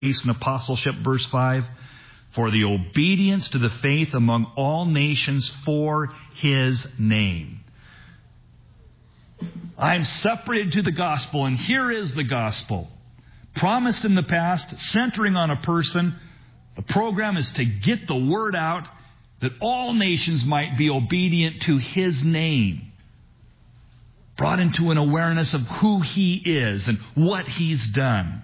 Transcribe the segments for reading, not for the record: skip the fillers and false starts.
and apostleship, verse 5, for the obedience to the faith among all nations for His name. I'm separated to the gospel, and here is the gospel. Promised in the past, centering on a person. The program is to get the word out that all nations might be obedient to His name. Brought into an awareness of who He is and what He's done.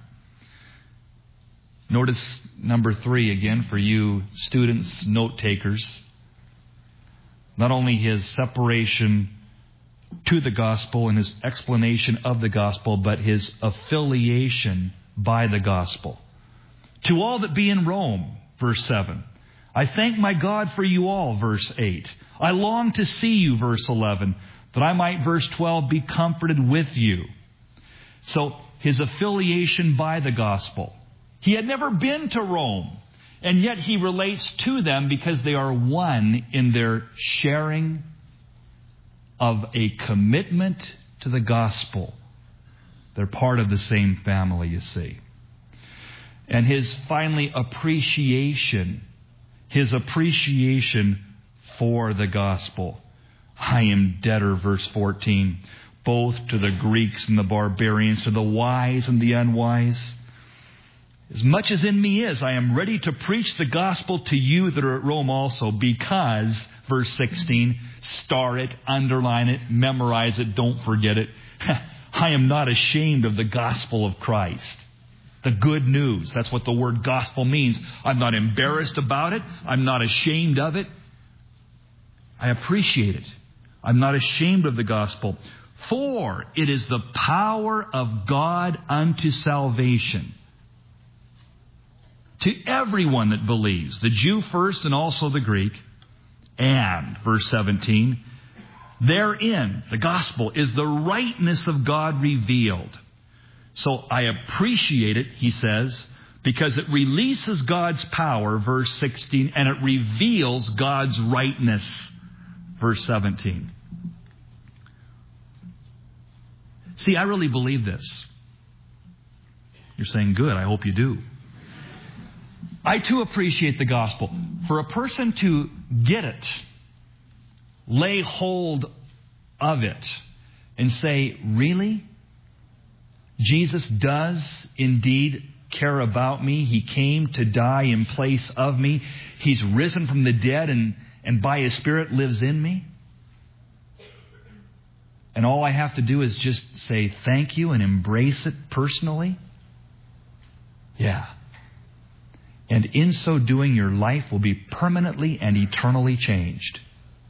Notice number 3 again for you students, note takers. Not only His separation to the gospel and His explanation of the gospel, but His affiliation by the gospel. To all that be in Rome, verse 7. I thank my God for you all, verse 8. I long to see you, verse 11, that I might, verse 12, be comforted with you. So, His affiliation by the gospel. He had never been to Rome, and yet He relates to them because they are one in their sharing of a commitment to the gospel. They're part of the same family, you see. And His, finally, appreciation. His appreciation for the gospel. I am debtor, verse 14, both to the Greeks and the barbarians, to the wise and the unwise. As much as in me is, I am ready to preach the gospel to you that are at Rome also, because, verse 16, star it, underline it, memorize it, don't forget it. I am not ashamed of the gospel of Christ. The good news. That's what the word gospel means. I'm not embarrassed about it. I'm not ashamed of it. I appreciate it. I'm not ashamed of the gospel. For it is the power of God unto salvation to everyone that believes, the Jew first and also the Greek. And, verse 17, therein, the gospel, is the rightness of God revealed. So I appreciate it, he says, because it releases God's power, verse 16, and it reveals God's rightness, verse 17. See, I really believe this. You're saying, good, I hope you do. I too appreciate the gospel. For a person to get it, lay hold of it, and say, really? Jesus does indeed care about me. He came to die in place of me. He's risen from the dead and by His Spirit lives in me. And all I have to do is just say thank you and embrace it personally. Yeah. And in so doing, your life will be permanently and eternally changed.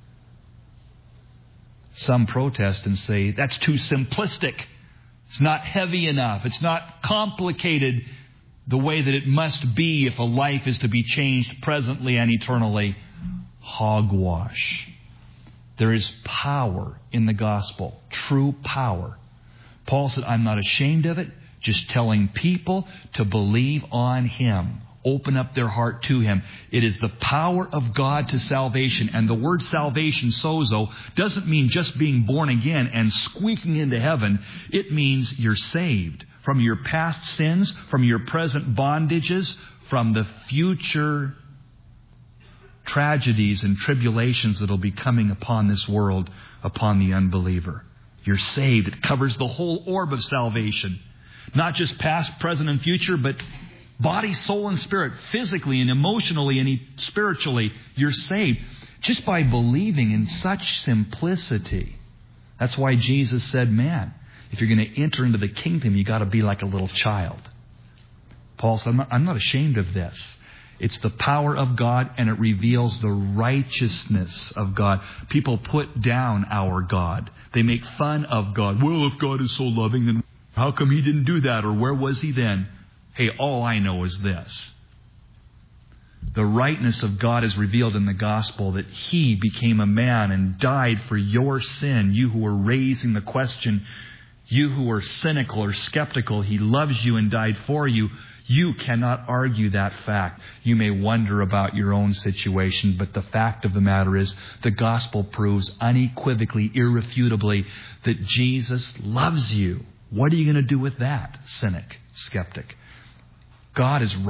Some protest and say, that's too simplistic. It's not heavy enough. It's not complicated the way that it must be if a life is to be changed presently and eternally. Hogwash. There is power in the gospel. True power. Paul said, I'm not ashamed of it. Just telling people to believe on Him. Open up their heart to Him. It is the power of God to salvation. And the word salvation, sozo, doesn't mean just being born again and squeaking into heaven. It means you're saved from your past sins, from your present bondages, from the future tragedies and tribulations that will be coming upon this world, upon the unbeliever. You're saved. It covers the whole orb of salvation. Not just past, present, and future, but body, soul, and spirit, physically and emotionally and spiritually, you're saved just by believing in such simplicity. That's why Jesus said, man, if you're going to enter into the kingdom, you got to be like a little child. Paul said, I'm not ashamed of this. It's the power of God, and it reveals the righteousness of God. People put down our God. They make fun of God. Well, if God is so loving, then how come He didn't do that? Or where was He then? Hey, all I know is this. The rightness of God is revealed in the gospel, that He became a man and died for your sin. You who are raising the question, you who are cynical or skeptical, He loves you and died for you. You cannot argue that fact. You may wonder about your own situation, but the fact of the matter is the gospel proves unequivocally, irrefutably that Jesus loves you. What are you going to do with that, cynic, skeptic? God is